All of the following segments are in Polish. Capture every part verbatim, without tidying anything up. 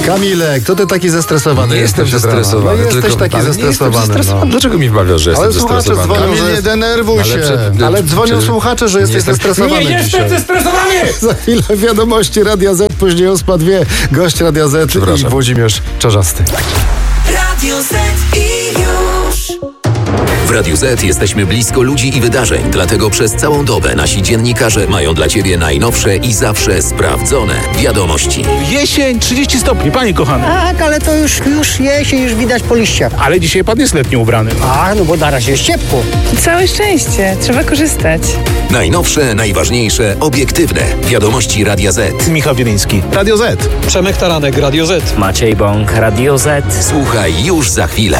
Kamilek, to ty taki zestresowany nie jesteś. Jestem zestresowany. No jesteś tylko, taki ale zestresowany. Nie zestresowany. No. Dlaczego mi wmawiasz, że ale jestem słuchacze zestresowany? dzwonią, Kamil, że... nie denerwuj ale się. Przed, ale dzwonią przed, słuchacze, że jesteś jestem, zestresowany Nie dzisiaj. jestem zestresowany! Za chwilę wiadomości Radia Z, później o dwie. Gość Radia Z i Włodzimierz Czarzasty. Radio Z i już. W Radiu Z jesteśmy blisko ludzi i wydarzeń, dlatego przez całą dobę nasi dziennikarze mają dla Ciebie najnowsze i zawsze sprawdzone wiadomości. Jesień, trzydzieści stopni, panie kochany. Tak, ale to już, już jesień, już widać po liściach. Ale dzisiaj pan jest letnio ubrany. A, no bo na razie jest ciepło. Całe szczęście, trzeba korzystać. Najnowsze, najważniejsze, obiektywne wiadomości Radia Z. Michał Wieliński, Radio Z. Przemek Taranek, Radio Z. Maciej Bąk, Radio Z. Słuchaj już za chwilę.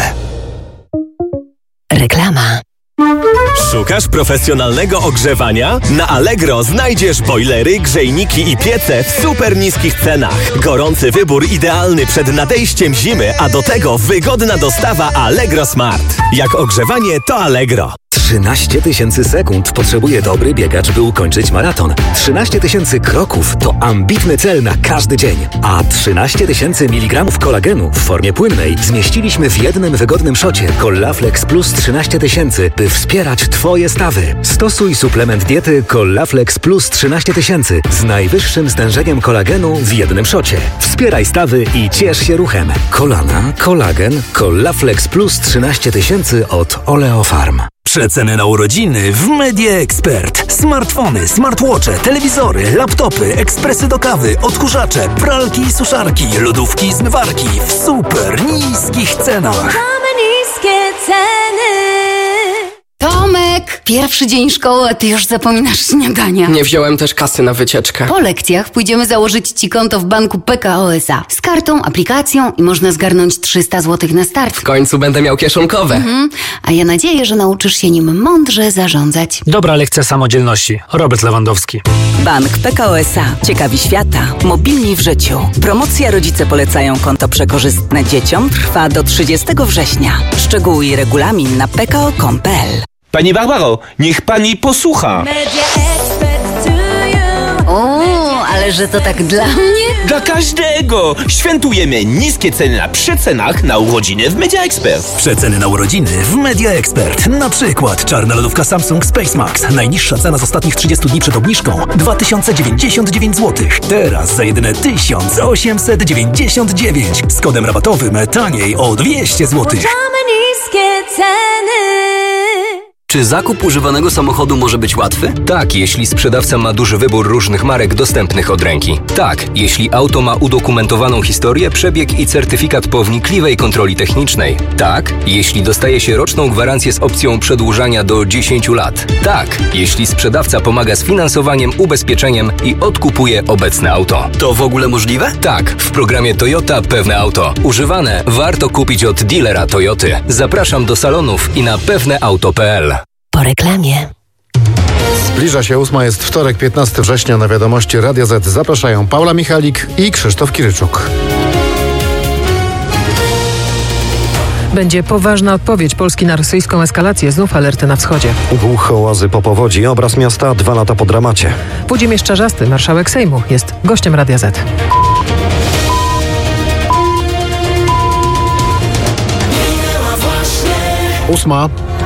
Reklama. Szukasz profesjonalnego ogrzewania? Na Allegro znajdziesz bojlery, grzejniki i piece w super niskich cenach. Gorący wybór idealny przed nadejściem zimy, a do tego wygodna dostawa Allegro Smart. Jak ogrzewanie, to Allegro. trzynaście tysięcy sekund potrzebuje dobry biegacz, by ukończyć maraton. trzynaście tysięcy kroków to ambitny cel na każdy dzień. A trzynaście tysięcy miligramów kolagenu w formie płynnej zmieściliśmy w jednym wygodnym szocie Collaflex Plus trzynaście tysięcy, by wspierać Twoje stawy. Stosuj suplement diety Collaflex Plus trzynaście tysięcy z najwyższym stężeniem kolagenu w jednym szocie. Wspieraj stawy i ciesz się ruchem. Kolana, kolagen, Collaflex Plus trzynaście tysięcy od Oleofarm. Przeceny na urodziny w Media Expert. Smartfony, smartwatche, telewizory, laptopy, ekspresy do kawy, odkurzacze, pralki i suszarki, lodówki i zmywarki w super niskich cenach. Mamy niskie ceny. Tomek, pierwszy dzień szkoły, a ty już zapominasz śniadania. Nie wziąłem też kasy na wycieczkę. Po lekcjach pójdziemy założyć ci konto w banku P K O S A. Z kartą, aplikacją i można zgarnąć trzysta złotych na start. W końcu będę miał kieszonkowe. Mhm. A ja nadzieję, że nauczysz się nim mądrze zarządzać. Dobra lekcja samodzielności. Robert Lewandowski. Bank P K O S A. Ciekawi świata. Mobilni w życiu. Promocja Rodzice polecają konto przekorzystne dzieciom trwa do trzydziestego września. Szczegóły i regulamin na p k o kropka com kropka p l. Pani Barbaro, niech pani posłucha. O, ale że to tak dla mnie? Dla każdego! Świętujemy niskie ceny na przecenach na urodziny w Media Expert. Przeceny na urodziny w Media Expert. Na przykład czarna lodówka Samsung Space Max. Najniższa cena z ostatnich trzydziestu dni przed obniżką dwa tysiące dziewięćdziesiąt dziewięć złotych. Teraz za jedyne tysiąc osiemset dziewięćdziesiąt dziewięć. Z kodem rabatowym taniej o dwieście złotych. Mamy niskie ceny. Czy zakup używanego samochodu może być łatwy? Tak, jeśli sprzedawca ma duży wybór różnych marek dostępnych od ręki. Tak, jeśli auto ma udokumentowaną historię, przebieg i certyfikat po wnikliwej kontroli technicznej. Tak, jeśli dostaje się roczną gwarancję z opcją przedłużania do dziesięciu lat. Tak, jeśli sprzedawca pomaga z finansowaniem, ubezpieczeniem i odkupuje obecne auto. To w ogóle możliwe? Tak, w programie Toyota Pewne Auto. Używane warto kupić od dealera Toyoty. Zapraszam do salonów i na pewneauto kropka p l. Po reklamie. Zbliża się ósma, jest wtorek, piętnastego września. Na wiadomości Radia Z zapraszają Paula Michalik i Krzysztof Kiryczuk. Będzie poważna odpowiedź Polski na rosyjską eskalację. Znów alerty na wschodzie. Głucho łazy po powodzi. Obraz miasta dwa lata po dramacie. Włodzimierz Czarzasty, marszałek Sejmu, jest gościem Radia Z. Ósma.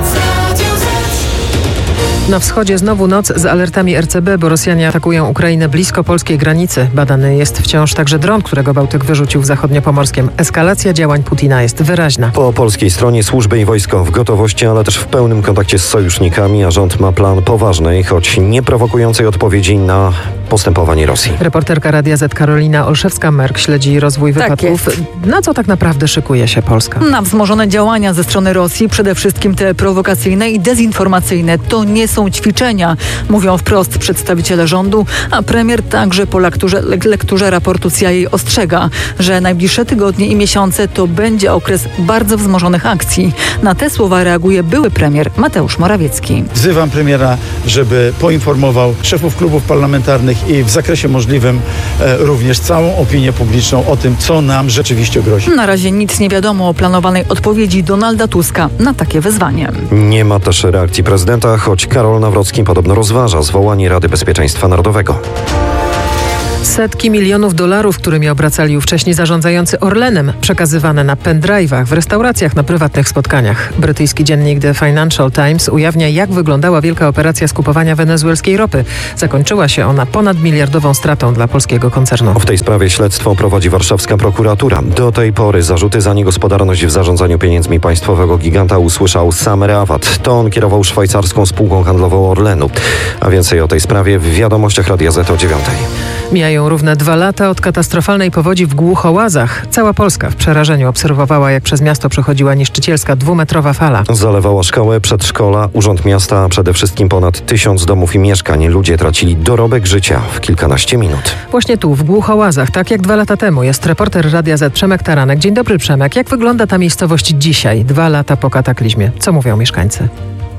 Na wschodzie znowu noc z alertami R C B, bo Rosjanie atakują Ukrainę blisko polskiej granicy. Badany jest wciąż także dron, którego Bałtyk wyrzucił w zachodniopomorskiem. Eskalacja działań Putina jest wyraźna. Po polskiej stronie służby i wojsko w gotowości, ale też w pełnym kontakcie z sojusznikami, a rząd ma plan poważnej, choć nieprowokującej odpowiedzi na postępowanie Rosji. Reporterka Radia Z Karolina Olszewska-Merk śledzi rozwój wypadków. Tak na co tak naprawdę szykuje się Polska? Na wzmożone działania ze strony Rosji, przede wszystkim te prowokacyjne i dezinformacyjne. To nie są ćwiczenia, mówią wprost przedstawiciele rządu, a premier także po lekturze, lekturze raportu C I A ostrzega, że najbliższe tygodnie i miesiące to będzie okres bardzo wzmożonych akcji. Na te słowa reaguje były premier Mateusz Morawiecki. Wzywam premiera, żeby poinformował szefów klubów parlamentarnych i w zakresie możliwym e, również całą opinię publiczną o tym, co nam rzeczywiście grozi. Na razie nic nie wiadomo o planowanej odpowiedzi Donalda Tuska na takie wezwanie. Nie ma też reakcji prezydenta, choć Karol Nawrocki podobno rozważa zwołanie Rady Bezpieczeństwa Narodowego. Setki milionów dolarów, którymi obracali ówcześni zarządzający Orlenem, przekazywane na pendrive'ach, w restauracjach, na prywatnych spotkaniach. Brytyjski dziennik The Financial Times ujawnia, jak wyglądała wielka operacja skupowania wenezuelskiej ropy. Zakończyła się ona ponad miliardową stratą dla polskiego koncernu. W tej sprawie śledztwo prowadzi warszawska prokuratura. Do tej pory zarzuty za niegospodarność w zarządzaniu pieniędzmi państwowego giganta usłyszał sam Reawat. To on kierował szwajcarską spółką handlową Orlenu. A więcej o tej sprawie w wiadomościach Radia Z o dziewiątej. Mijają równe dwa lata od katastrofalnej powodzi w Głuchołazach. Cała Polska w przerażeniu obserwowała, jak przez miasto przechodziła niszczycielska dwumetrowa fala. Zalewała szkołę, przedszkola, urząd miasta, a przede wszystkim ponad tysiąc domów i mieszkań. Ludzie tracili dorobek życia w kilkanaście minut. Właśnie tu, w Głuchołazach, tak jak dwa lata temu, jest reporter Radia Z Przemek Taranek. Dzień dobry, Przemek. Jak wygląda ta miejscowość dzisiaj, dwa lata po kataklizmie? Co mówią mieszkańcy?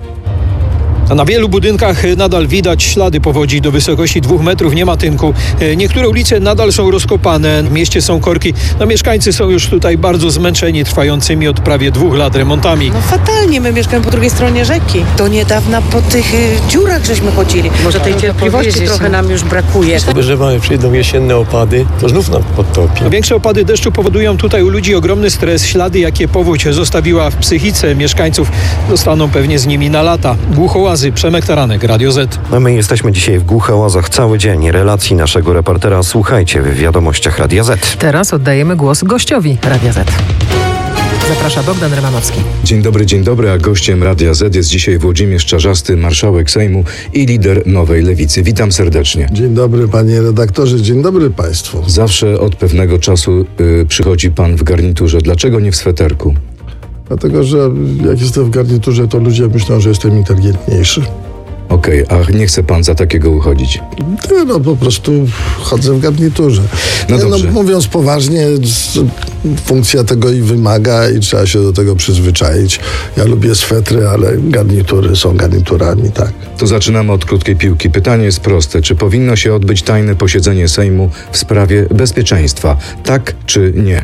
A na wielu budynkach nadal widać ślady powodzi do wysokości dwóch metrów, nie ma tynku. Niektóre ulice nadal są rozkopane, w mieście są korki. No, mieszkańcy są już tutaj bardzo zmęczeni trwającymi od prawie dwóch lat remontami. No fatalnie, my mieszkamy po drugiej stronie rzeki. Do niedawna po tych y, dziurach żeśmy chodzili. Może tej cierpliwości trochę nam już brakuje. Że mamy przyjdą jesienne opady, to znów nam podtopi. No, większe opady deszczu powodują tutaj u ludzi ogromny stres. Ślady, jakie powódź zostawiła w psychice mieszkańców, zostaną pewnie z nimi na lata. Głuchołazy. Przemek Taranek, Radio Z. A my jesteśmy dzisiaj w Głuchołazach cały dzień. Relacji naszego reportera słuchajcie w wiadomościach Radia Z. Teraz oddajemy głos gościowi Radia Z. Zaprasza Bogdan Rymanowski. Dzień dobry, dzień dobry, a gościem Radia Z jest dzisiaj Włodzimierz Czarzasty, marszałek Sejmu i lider Nowej Lewicy. Witam serdecznie. Dzień dobry panie redaktorze, dzień dobry państwu. Zawsze od pewnego czasu y, przychodzi pan w garniturze. Dlaczego nie w sweterku? Dlatego, że jak jestem w garniturze, to ludzie myślą, że jestem inteligentniejszy. Okej, okay, a nie chce pan za takiego uchodzić? Nie, no po prostu chodzę w garniturze. No, nie, dobrze. no mówiąc poważnie, funkcja tego i wymaga i trzeba się do tego przyzwyczaić. Ja lubię swetry, ale garnitury są garniturami, tak. To zaczynamy od krótkiej piłki. Pytanie jest proste. Czy powinno się odbyć tajne posiedzenie Sejmu w sprawie bezpieczeństwa? Tak czy nie?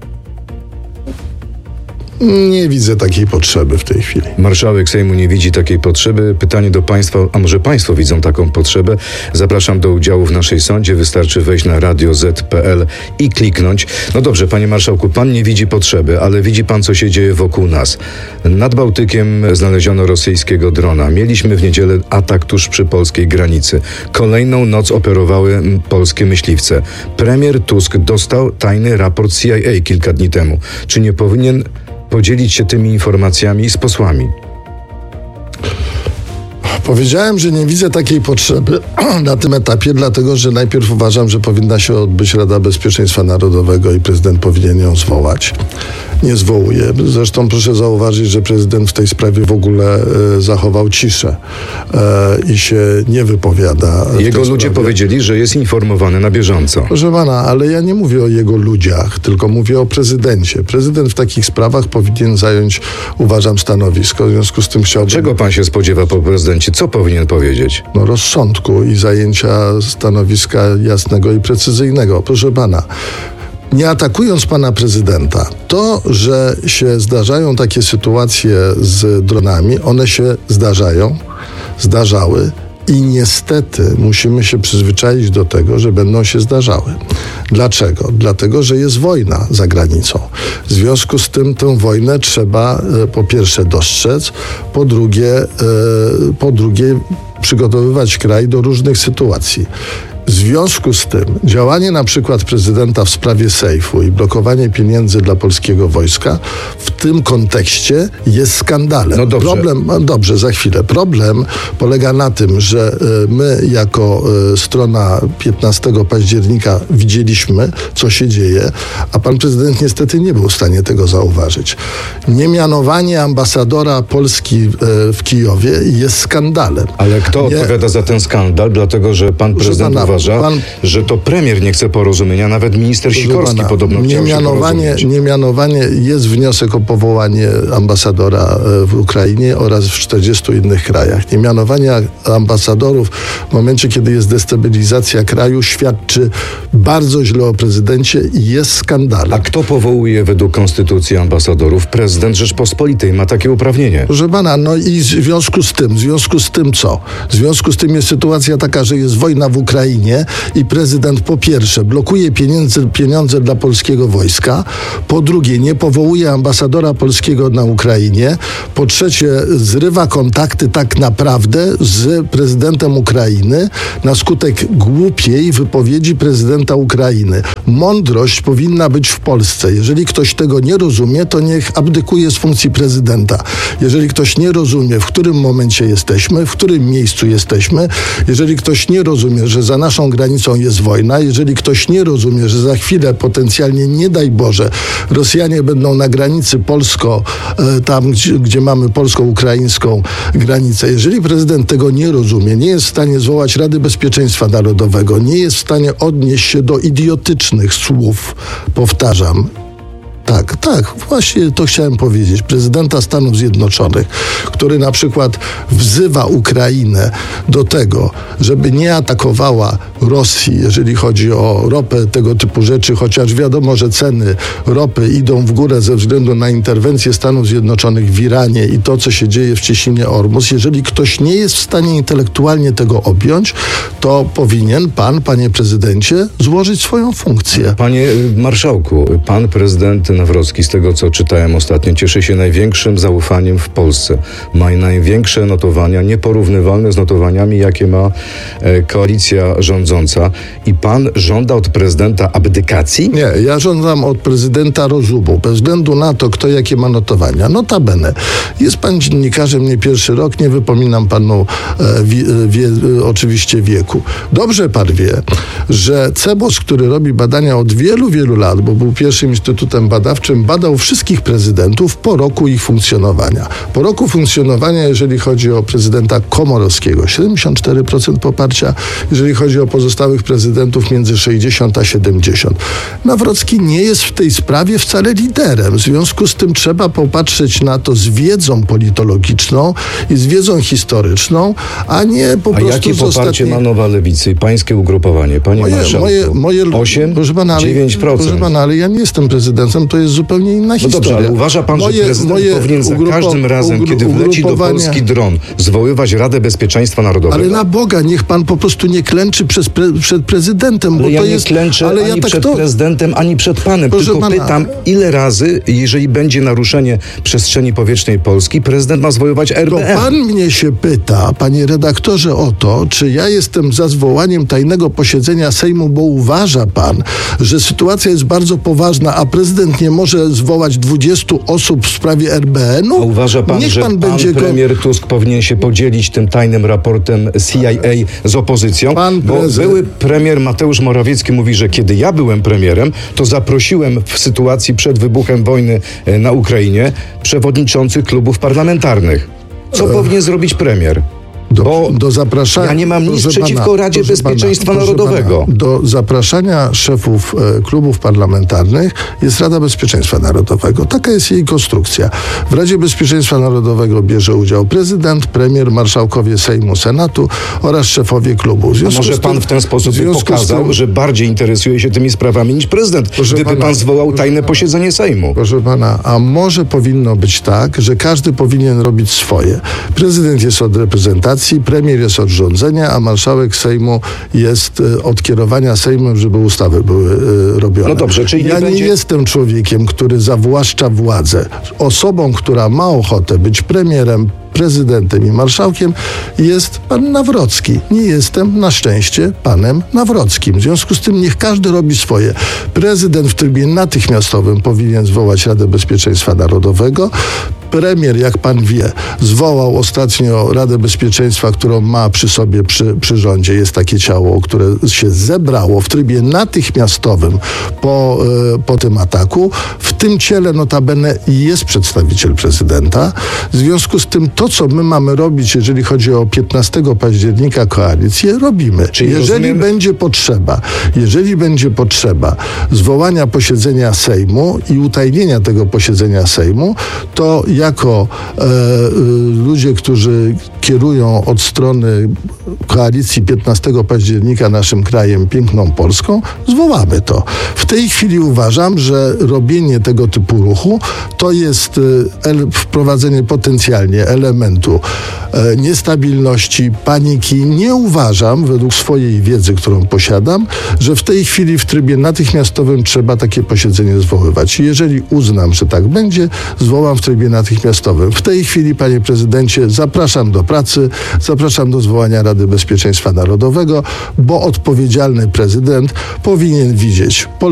Nie widzę takiej potrzeby w tej chwili. Marszałek Sejmu nie widzi takiej potrzeby. Pytanie do państwa, a może państwo widzą taką potrzebę? Zapraszam do udziału w naszej sądzie. Wystarczy wejść na radio zet kropka pe el i kliknąć. No dobrze, panie marszałku, pan nie widzi potrzeby, ale widzi pan, co się dzieje wokół nas. Nad Bałtykiem znaleziono rosyjskiego drona. Mieliśmy w niedzielę atak tuż przy polskiej granicy. Kolejną noc operowały polskie myśliwce. Premier Tusk dostał tajny raport C I A kilka dni temu. Czy nie powinien podzielić się tymi informacjami z posłami? Powiedziałem, że nie widzę takiej potrzeby na tym etapie, dlatego że najpierw uważam, że powinna się odbyć Rada Bezpieczeństwa Narodowego i prezydent powinien ją zwołać. Nie zwołuje. Zresztą proszę zauważyć, że prezydent w tej sprawie w ogóle e, zachował ciszę e, i się nie wypowiada. Jego ludzie sprawie. Powiedzieli, że jest informowany na bieżąco. Proszę pana, ale ja nie mówię o jego ludziach, tylko mówię o prezydencie. Prezydent w takich sprawach powinien zająć, uważam, stanowisko. W związku z tym chciałbym... Czego pan się spodziewa po prezydencie? Co powinien powiedzieć? No rozsądku i zajęcia stanowiska jasnego i precyzyjnego. Proszę pana, nie atakując pana prezydenta, to, że się zdarzają takie sytuacje z dronami, one się zdarzają, zdarzały i niestety musimy się przyzwyczaić do tego, że będą się zdarzały. Dlaczego? Dlatego, że jest wojna za granicą. W związku z tym tę wojnę trzeba e, po pierwsze dostrzec, po drugie, e, po drugie przygotowywać kraj do różnych sytuacji. W związku z tym działanie na przykład prezydenta w sprawie sejfu i blokowanie pieniędzy dla polskiego wojska w tym kontekście jest skandalem. No dobrze. Problem, no dobrze, za chwilę. Problem polega na tym, że my jako strona piętnastego października widzieliśmy, co się dzieje, a pan prezydent niestety nie był w stanie tego zauważyć. Niemianowanie ambasadora Polski w Kijowie jest skandalem. Ale kto nie... odpowiada za ten skandal? Dlatego, że pan prezydent uważa, uważa, pan, że to premier nie chce porozumienia, nawet minister Sikorski pana, podobno chciał się porozumieć. Niemianowanie jest wniosek o powołanie ambasadora w Ukrainie oraz w czterdziestu innych krajach. Niemianowanie ambasadorów w momencie, kiedy jest destabilizacja kraju, świadczy bardzo źle o prezydencie i jest skandalem. A kto powołuje według konstytucji ambasadorów? Prezydent Rzeczpospolitej ma takie uprawnienie. Proszę pana, no i w związku z tym, w związku z tym co? W związku z tym jest sytuacja taka, że jest wojna w Ukrainie. Ukrainie i prezydent po pierwsze blokuje pieniądze, pieniądze dla polskiego wojska, po drugie nie powołuje ambasadora polskiego na Ukrainie, po trzecie zrywa kontakty tak naprawdę z prezydentem Ukrainy na skutek głupiej wypowiedzi prezydenta Ukrainy. Mądrość powinna być w Polsce. Jeżeli ktoś tego nie rozumie, to niech abdykuje z funkcji prezydenta. Jeżeli ktoś nie rozumie, w którym momencie jesteśmy, w którym miejscu jesteśmy, jeżeli ktoś nie rozumie, że za naszą granicą jest wojna, jeżeli ktoś nie rozumie, że za chwilę potencjalnie, nie daj Boże, Rosjanie będą na granicy polsko, tam gdzie, gdzie mamy polsko-ukraińską granicę. Jeżeli prezydent tego nie rozumie, nie jest w stanie zwołać Rady Bezpieczeństwa Narodowego, nie jest w stanie odnieść się do idiotycznych słów, powtarzam, Tak, tak, właśnie to chciałem powiedzieć. Prezydenta Stanów Zjednoczonych, który na przykład wzywa Ukrainę do tego, żeby nie atakowała Rosji, jeżeli chodzi o ropę, tego typu rzeczy, chociaż wiadomo, że ceny ropy idą w górę ze względu na interwencję Stanów Zjednoczonych w Iranie i to, co się dzieje w Cieśninie Ormus. Jeżeli ktoś nie jest w stanie intelektualnie tego objąć, to powinien pan, panie prezydencie, złożyć swoją funkcję. Panie marszałku, pan prezydent Nawrocki, z tego co czytałem ostatnio, cieszy się największym zaufaniem w Polsce. Ma największe notowania, nieporównywalne z notowaniami, jakie ma e, koalicja rządząca. I pan żąda od prezydenta abdykacji? Nie, ja żądam od prezydenta rozumu, bez względu na to, kto jakie ma notowania. Notabene, jest pan dziennikarzem nie pierwszy rok, nie wypominam panu e, wie, wie, oczywiście wieku. Dobrze pan wie, że CEBOS, który robi badania od wielu, wielu lat, bo był pierwszym instytutem badawczym, badał wszystkich prezydentów po roku ich funkcjonowania. Po roku funkcjonowania, jeżeli chodzi o prezydenta Komorowskiego, siedemdziesiąt cztery procent poparcia, jeżeli chodzi o pozostałych prezydentów między sześćdziesiąt a siedemdziesiąt. Nawrocki nie jest w tej sprawie wcale liderem. W związku z tym trzeba popatrzeć na to z wiedzą politologiczną i z wiedzą historyczną, a nie po a prostu jakie z poparcie ostatniej... ma Nowa Lewicy i pańskie ugrupowanie? Panie moje, marszałku, moje, moje, osiem, proszę pana, ale, dziewięć procent. Proszę pana, ale ja nie jestem prezydentem, to jest zupełnie inna No historia. dobrze, ale uważa pan, moje, że prezydent moje powinien za ugrupo, każdym razem, ugru, kiedy wleci do Polski dron, zwoływać Radę Bezpieczeństwa Narodowego? Ale na Boga, niech pan po prostu nie klęczy przez pre, przed prezydentem, ale bo ja to nie jest... klęczę ale ani ja tak przed to... prezydentem, ani przed panem, Proszę tylko pana, pytam, ile razy, jeżeli będzie naruszenie przestrzeni powietrznej Polski, prezydent ma zwoływać R B M? To pan mnie się pyta, panie redaktorze, o to, czy ja jestem za zwołaniem tajnego posiedzenia Sejmu, bo uważa pan, że sytuacja jest bardzo poważna, a prezydent nie może zwołać dwudziestu osób w sprawie R B N-u? A uważa pan, Niech że pan, pan będzie premier go... Tusk powinien się podzielić tym tajnym raportem C I A z opozycją? Pan bo prezydent... były premier Mateusz Morawiecki mówi, że kiedy ja byłem premierem, to zaprosiłem w sytuacji przed wybuchem wojny na Ukrainie przewodniczących klubów parlamentarnych. Co e... powinien zrobić premier? Do, Bo do zapraszania, ja nie mam nic przeciwko pana, Radzie Bezpieczeństwa pana, Narodowego. Pana, do zapraszania szefów e, klubów parlamentarnych jest Rada Bezpieczeństwa Narodowego. Taka jest jej konstrukcja. W Radzie Bezpieczeństwa Narodowego bierze udział prezydent, premier, marszałkowie Sejmu, Senatu oraz szefowie klubów. A może pan tym, w ten sposób by pokazał, tym, że bardziej interesuje się tymi sprawami niż prezydent, gdyby pana, pan zwołał tajne pana, posiedzenie Sejmu? Proszę pana, a może powinno być tak, że każdy powinien robić swoje. Prezydent jest od reprezentacji, premier jest od rządzenia, a marszałek Sejmu jest od kierowania Sejmem, żeby ustawy były y, robione. No dobrze, czyli ja nie, nie będzie... jestem człowiekiem, który zawłaszcza władzę. Osobą, która ma ochotę być premierem, prezydentem i marszałkiem jest pan Nawrocki. Nie jestem na szczęście panem Nawrockim. W związku z tym niech każdy robi swoje. Prezydent w trybie natychmiastowym powinien zwołać Radę Bezpieczeństwa Narodowego. Premier, jak pan wie, zwołał ostatnio Radę Bezpieczeństwa, którą ma przy sobie przy, przy rządzie. Jest takie ciało, które się zebrało w trybie natychmiastowym po, e, po tym ataku. W tym ciele notabene jest przedstawiciel prezydenta. W związku z tym to, co my mamy robić, jeżeli chodzi o piętnastego października koalicję, robimy. Czyli jeżeli rozumiem... będzie potrzeba, jeżeli będzie potrzeba zwołania posiedzenia Sejmu i utajnienia tego posiedzenia Sejmu, to ja jako e, ludzie, którzy kierują od strony koalicji piętnastego października naszym krajem, piękną Polską, zwołamy to. W tej chwili uważam, że robienie tego typu ruchu to jest el, wprowadzenie potencjalnie elementu e, niestabilności, paniki. Nie uważam, według swojej wiedzy, którą posiadam, że w tej chwili w trybie natychmiastowym trzeba takie posiedzenie zwoływać. Jeżeli uznam, że tak będzie, zwołam w trybie natychmiastowym. W tej chwili, panie prezydencie, zapraszam do pracy, zapraszam do zwołania Rady Bezpieczeństwa Narodowego, bo odpowiedzialny prezydent powinien widzieć